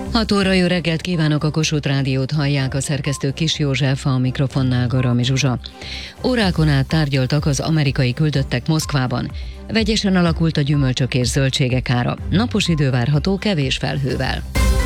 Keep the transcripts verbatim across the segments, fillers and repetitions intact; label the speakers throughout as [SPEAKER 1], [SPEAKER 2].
[SPEAKER 1] hat óra, jó reggelt kívánok, a Kossuth Rádiót hallják, a szerkesztő Kis József, a mikrofonnál Garami Zsuzsa. Órákon át tárgyaltak az amerikai küldöttek Moszkvában. Vegyesen alakult a gyümölcsök és zöldségek ára. Napos idő várható kevés felhővel.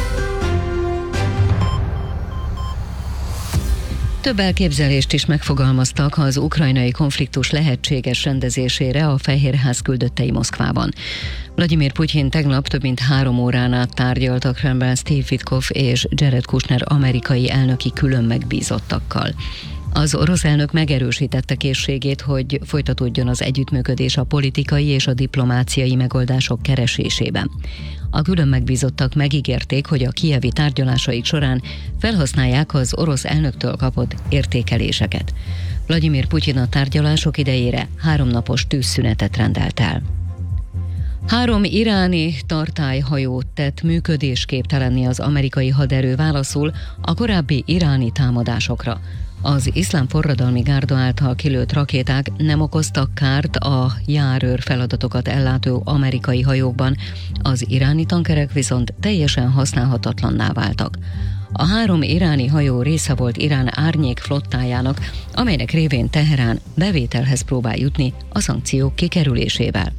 [SPEAKER 1] Több elképzelést is megfogalmaztak az ukrajnai konfliktus lehetséges rendezésére a Fehérház küldöttei Moszkvában. Vladimir Putyin tegnap több mint három órán át tárgyalt a Kremlben Steve Witkoff és Jared Kushner amerikai elnöki külön megbízottakkal. Az orosz elnök megerősítette készségét, hogy folytatódjon az együttműködés a politikai és a diplomáciai megoldások keresésében. A külön megbízottak megígérték, hogy a kijevi tárgyalásaik során felhasználják az orosz elnöktől kapott értékeléseket. Vladimir Putyin a tárgyalások idejére háromnapos tűzszünetet rendelt el. Három iráni tartályhajót tett működésképtelenné az amerikai haderő válaszul a korábbi iráni támadásokra. Az iszlám forradalmi gárda által kilőtt rakéták nem okoztak kárt a járőr feladatokat ellátó amerikai hajókban, az iráni tankerek viszont teljesen használhatatlanná váltak. A három iráni hajó része volt Irán árnyék flottájának, amelynek révén Teherán bevételhez próbál jutni a szankciók kikerülésével.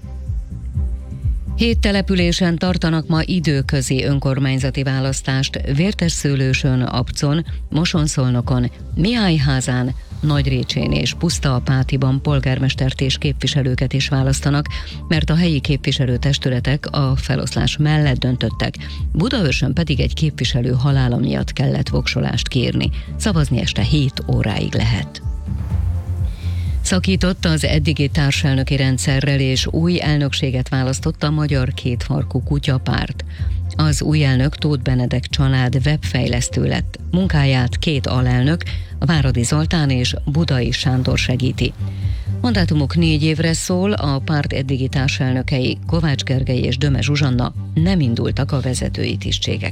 [SPEAKER 1] Hét településen tartanak ma időközi önkormányzati választást: Vértesszőlősön, Abcon, Mosonszolnokon, Mihályházán, Nagyrécsén és Pusztaapátiban polgármestert és képviselőket is választanak, mert a helyi képviselőtestületek a feloszlás mellett döntöttek. Budaörsön pedig egy képviselő halála miatt kellett voksolást kérni. Szavazni este hét óráig lehet. Szakított az eddigi társelnöki rendszerrel, és új elnökséget választott a Magyar Kétfarkú Kutyapárt. Az új elnök, Tóth Benedek család webfejlesztő lett. Munkáját két alelnök, Váradi Zoltán és Budai Sándor segíti. Mandátumuk négy évre szól, a párt eddigi társelnökei, Kovács Gergely és Döme Zsuzsanna nem indultak a vezetői tisztségek.